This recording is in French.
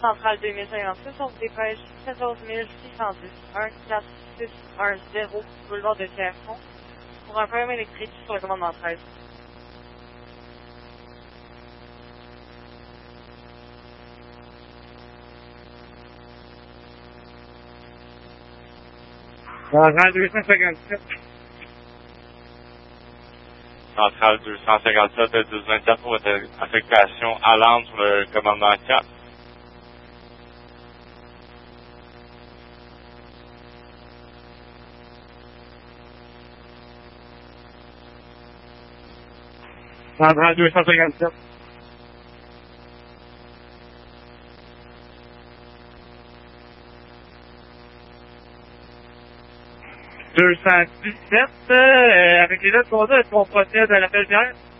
centrale 2056, on vous dépêche 14 610 14610 boulevard de Pierrefonds pour un problème électrique sur le commandement 13. Centrale 257. Centrale 257 de 1224 pour votre affectation alarme sur le commandement 4. Centrale 257. Avec les autres conduits, est-ce qu'on procède à l'appel direct?